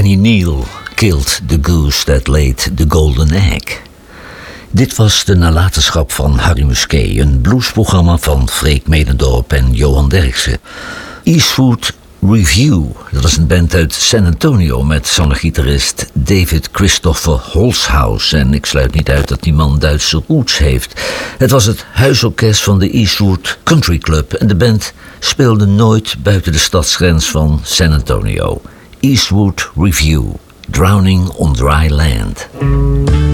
Kenny Neal killed the goose that laid the golden egg. Dit was de nalatenschap van Harry Musquet, een bluesprogramma van Freek Medendorp en Johan Derksen. Eastwood Review, dat was een band uit San Antonio met zanger-gitarist David Christopher Holzhaus. En ik sluit niet uit dat die man Duitse roots heeft. Het was het huisorkest van de Eastwood Country Club en de band speelde nooit buiten de stadsgrens van San Antonio. Eastwood Review, Drowning on Dry Land.